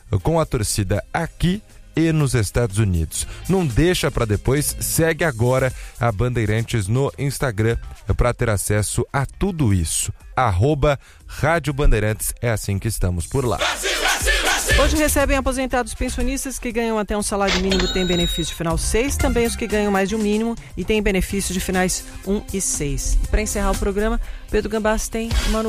com a torcida aqui e nos Estados Unidos. Não deixa para depois, segue agora a Bandeirantes no Instagram para ter acesso a tudo isso. @Rádio Bandeirantes, é assim que estamos por lá. Hoje recebem aposentados pensionistas que ganham até um salário mínimo e têm benefício de final 6, também os que ganham mais de um mínimo e têm benefício de finais 1 e 6. E para encerrar o programa, Pedro Gambassi tem uma